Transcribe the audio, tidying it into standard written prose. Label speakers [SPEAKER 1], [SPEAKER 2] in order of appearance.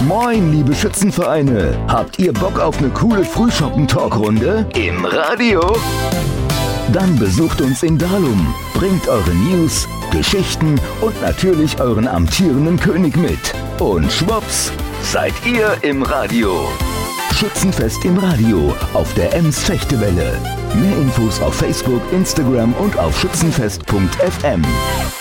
[SPEAKER 1] Moin, liebe Schützenvereine. Habt ihr Bock auf eine coole Frühschoppen-Talkrunde im Radio? Dann besucht uns in Dalum, bringt eure News, Geschichten und natürlich euren amtierenden König mit. Und schwupps, seid ihr im Radio. Schützenfest im Radio auf der Ems Fechtewelle. Mehr Infos auf Facebook, Instagram und auf schützenfest.fm.